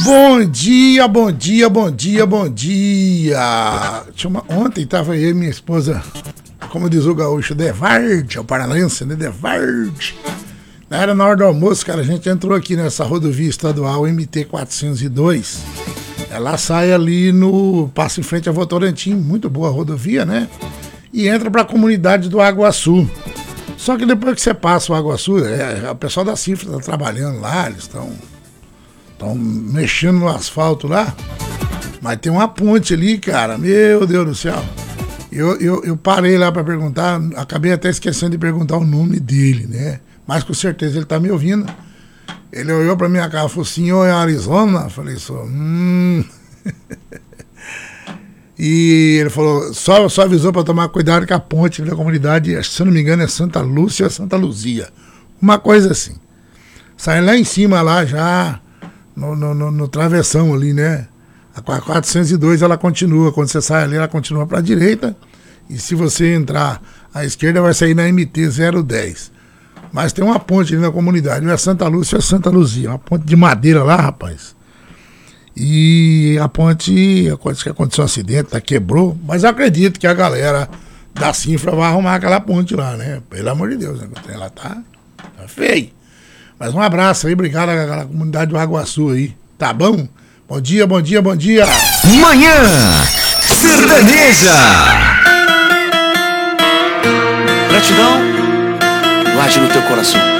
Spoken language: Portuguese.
Bom dia, bom dia, bom dia, bom dia. Ontem tava eu e minha esposa, como diz o gaúcho, Devard, o paranaense, né? Devard. Era na hora do almoço, cara, a gente entrou aqui nessa rodovia estadual MT-402. Ela sai ali passa em frente a Votorantim, muito boa a rodovia, né? E entra pra comunidade do Aguaçu. Só que depois que você passa o Aguaçu, o pessoal da Cifra tá trabalhando lá, eles estão mexendo no asfalto lá, mas tem uma ponte ali, cara, meu Deus do céu. Eu parei lá pra perguntar, acabei até esquecendo de perguntar o nome dele, né? Mas com certeza ele tá me ouvindo. Ele olhou pra minha cara e falou assim: "Oi, Arizona?" Eu falei só, E ele falou, só avisou pra tomar cuidado com a ponte da comunidade, se eu não me engano é Santa Lúcia, Santa Luzia, uma coisa assim. Sai lá em cima, lá já no travessão ali, né? A 402 ela continua, quando você sai ali ela continua pra direita, e se você entrar à esquerda vai sair na MT-010. Mas tem uma ponte ali na comunidade, não é Santa Lúcia, é Santa Luzia, uma ponte de madeira lá, rapaz. E a ponte, que aconteceu um acidente, quebrou, mas eu acredito que a galera da Cifra vai arrumar aquela ponte lá, né? Pelo amor de Deus, né? Ela tá feia. Mas um abraço aí, obrigado à comunidade do Aguaçu aí, tá bom? Bom dia, bom dia, bom dia. Manhã Sertaneja. Gratidão, guarde no teu coração.